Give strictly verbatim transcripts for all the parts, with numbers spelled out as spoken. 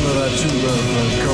of that true love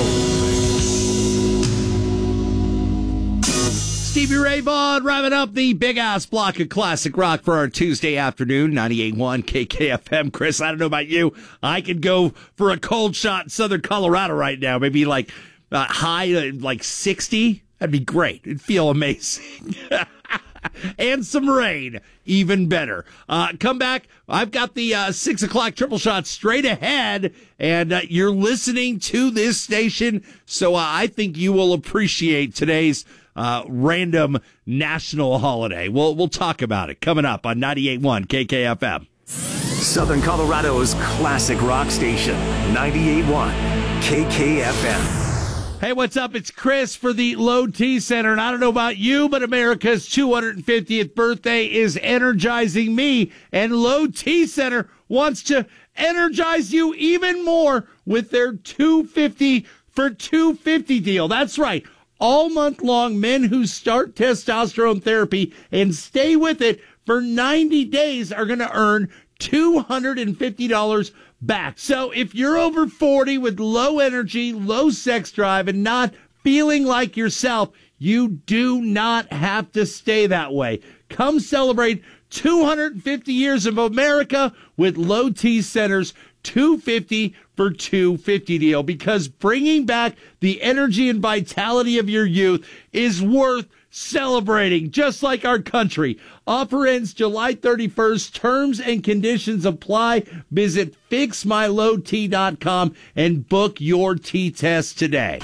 run cold. Stevie Ray Vaughan revving up the big-ass block of classic rock for our Tuesday afternoon, ninety-eight point one K K F M. Chris, I don't know about you. I could go for a cold shot in southern Colorado right now. Maybe like uh, high, uh, like sixty. That'd be great. It'd feel amazing. And some rain, even better. Uh, come back. I've got the uh, six o'clock triple shot straight ahead, and uh, you're listening to this station, so uh, I think you will appreciate today's uh, random national holiday. We'll we'll talk about it coming up on ninety-eight point one K K F M. Southern Colorado's classic rock station, ninety-eight point one K K F M. Hey, what's up? It's Chris for the Low T Center, and I don't know about you, but America's two hundred fiftieth birthday is energizing me, and Low T Center wants to energize you even more with their two fifty for two fifty deal. That's right. All month long, men who start testosterone therapy and stay with it for ninety days are going to earn two hundred fifty dollars back. So if you're over forty with low energy, low sex drive, and not feeling like yourself, you do not have to stay that way. Come celebrate two hundred fifty years of America with Low T Center's two fifty for two fifty deal, because bringing back the energy and vitality of your youth is worth celebrating, just like our country. Offer ends July thirty-first. Terms and conditions apply. Visit fix my low t dot com and book your T test today.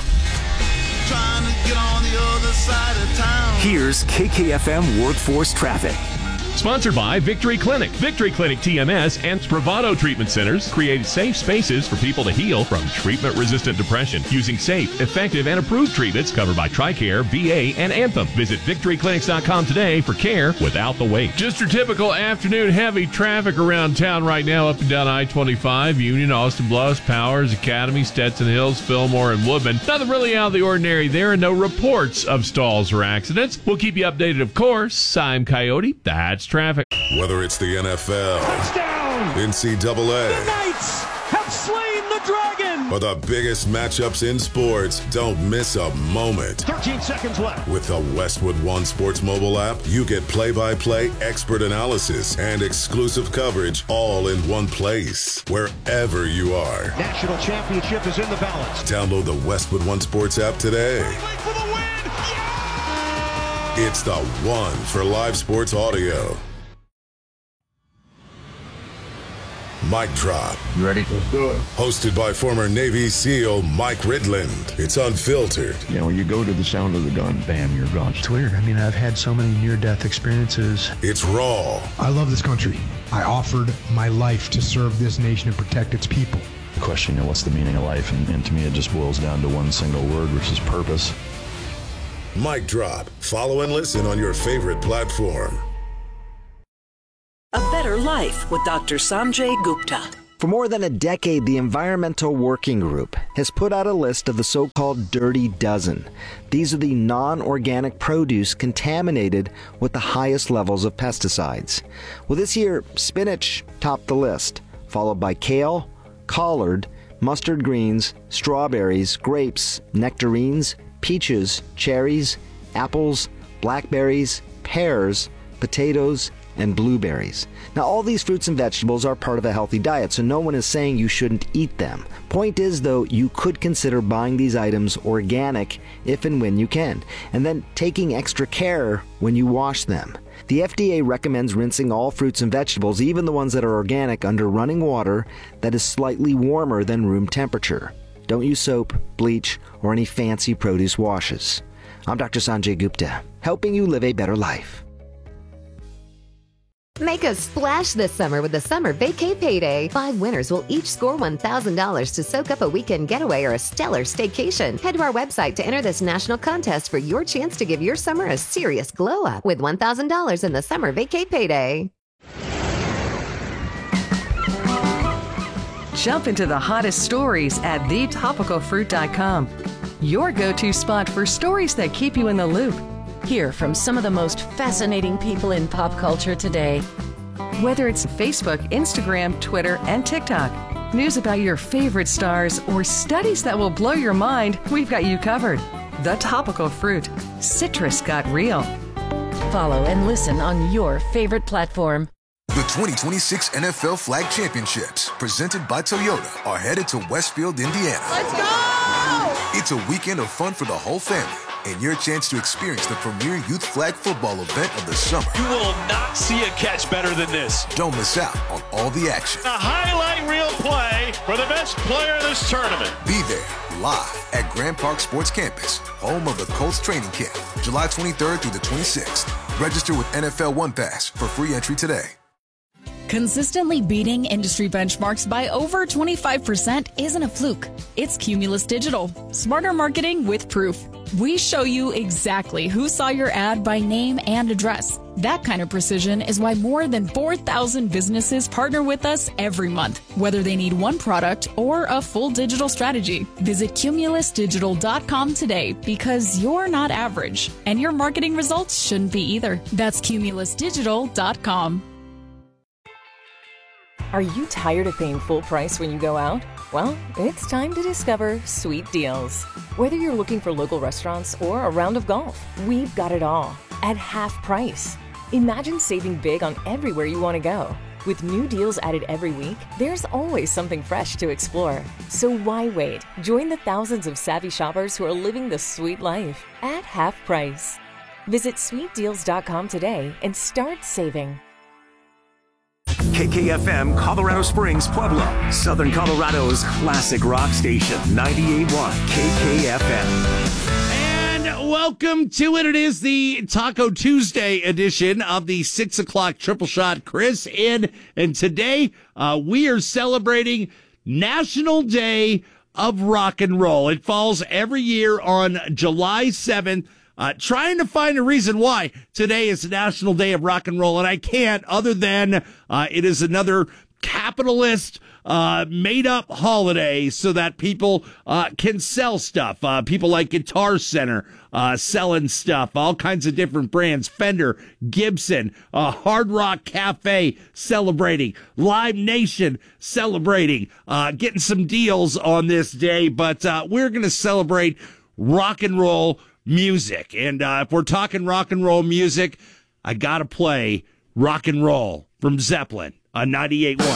Trying to get on the other side of town. Here's K K F M Workforce Traffic. Sponsored by Victory Clinic. Victory Clinic T M S and Spravato Treatment Centers create safe spaces for people to heal from treatment-resistant depression using safe, effective, and approved treatments covered by TRICARE, V A, and Anthem. Visit victory clinics dot com today for care without the wait. Just your typical afternoon heavy traffic around town right now, up and down I twenty-five, Union, Austin Bluffs, Powers, Academy, Stetson Hills, Fillmore, and Woodman. Nothing really out of the ordinary there, and no reports of stalls or accidents. We'll keep you updated, of course. I'm Coyote. That's traffic. Whether it's the N F L, touchdown, N C double A, the Knights have slain the dragon, or the biggest matchups in sports, don't miss a moment. thirteen seconds left. With the Westwood One Sports mobile app, you get play-by-play, expert analysis, and exclusive coverage all in one place, wherever you are. National championship is in the balance. Download the Westwood One Sports app today. For the win. Yeah! It's the one for live sports audio. Mic Drop. You ready? Let's do it. Hosted by former Navy SEAL Mike Ridland. It's unfiltered. You know, you go to the sound of the gun, bam, you're gone. It's weird. I mean, I've had so many near-death experiences. It's raw. I love this country. I offered my life to serve this nation and protect its people. The question, you know, what's the meaning of life? And, and to me, it just boils down to one single word, which is purpose. Mic Drop. Follow and listen on your favorite platform. A Better Life with Doctor Sanjay Gupta. For more than a decade, the Environmental Working Group has put out a list of the so-called Dirty Dozen. These are the non-organic produce contaminated with the highest levels of pesticides. Well, this year, spinach topped the list, followed by kale, collard, mustard greens, strawberries, grapes, nectarines, peaches, cherries, apples, blackberries, pears, potatoes, and blueberries. Now, all these fruits and vegetables are part of a healthy diet, so no one is saying you shouldn't eat them. Point is, though, you could consider buying these items organic if and when you can, and then taking extra care when you wash them. The F D A recommends rinsing all fruits and vegetables, even the ones that are organic, under running water that is slightly warmer than room temperature. Don't use soap, bleach, or any fancy produce washes. I'm Doctor Sanjay Gupta, helping you live a better life. Make a splash this summer with the Summer Vacay Payday. Five winners will each score one thousand dollars to soak up a weekend getaway or a stellar staycation. Head to our website to enter this national contest for your chance to give your summer a serious glow-up with one thousand dollars in the Summer Vacay Payday. Jump into the hottest stories at the topical fruit dot com. Your go-to spot for stories that keep you in the loop. Hear from some of the most fascinating people in pop culture today. Whether it's Facebook, Instagram, Twitter, and TikTok, News about your favorite stars, or studies that will blow your mind, we've got you covered. The Topical Fruit. Citrus got real. Follow and listen on your favorite platform. The twenty twenty-six N F L Flag Championships, presented by Toyota, are headed to Westfield, Indiana. Let's go! It's a weekend of fun for the whole family, and your chance to experience the premier youth flag football event of the summer. You will not see a catch better than this. Don't miss out on all the action. A highlight reel play for the best player in this tournament. Be there, live at Grand Park Sports Campus, home of the Colts training camp, July twenty-third through the twenty-sixth. Register with N F L One Pass for free entry today. Consistently beating industry benchmarks by over twenty-five percent isn't a fluke. It's Cumulus Digital. Smarter marketing with proof. We show you exactly who saw your ad by name and address. That kind of precision is why more than four thousand businesses partner with us every month, whether they need one product or a full digital strategy. Visit cumulus digital dot com today, because you're not average, and your marketing results shouldn't be either. That's cumulus digital dot com. Are you tired of paying full price when you go out? Well, it's time to discover Sweet Deals. Whether you're looking for local restaurants or a round of golf, we've got it all at half price. Imagine saving big on everywhere you want to go. With new deals added every week, there's always something fresh to explore. So why wait? Join the thousands of savvy shoppers who are living the sweet life at half price. Visit sweet deals dot com today and start saving. K K F M, Colorado Springs, Pueblo, Southern Colorado's classic rock station, ninety-eight point one K K F M. And welcome to it. It is the Taco Tuesday edition of the six o'clock Triple Shot. Chris in, and today uh, we are celebrating National Day of Rock and Roll. It falls every year on July seventh. Uh, trying to find a reason why today is National Day of Rock and Roll, and I can't, other than uh, it is another capitalist uh, made-up holiday so that people uh, can sell stuff. Uh, people like Guitar Center uh, selling stuff, all kinds of different brands. Fender, Gibson, uh, Hard Rock Cafe celebrating, Live Nation celebrating, uh, getting some deals on this day. But uh, we're going to celebrate rock and roll music. And uh, if we're talking rock and roll music, I got to play Rock and Roll from Zeppelin on ninety-eight point one.